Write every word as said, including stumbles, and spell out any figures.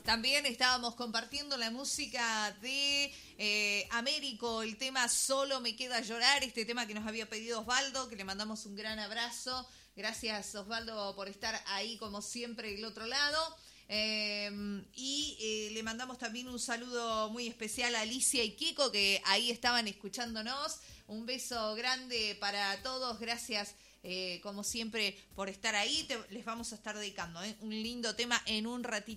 También estábamos compartiendo la música de eh, Américo, el tema Solo me queda llorar, este tema que nos había pedido Osvaldo, que le mandamos un gran abrazo. Gracias, Osvaldo, por estar ahí como siempre del otro lado. Eh, y eh, le mandamos también un saludo muy especial a Alicia y Kiko, que ahí estaban escuchándonos. Un beso grande para todos. Gracias, eh, como siempre, por estar ahí. Te, les vamos a estar dedicando ¿eh? un lindo tema en un ratito.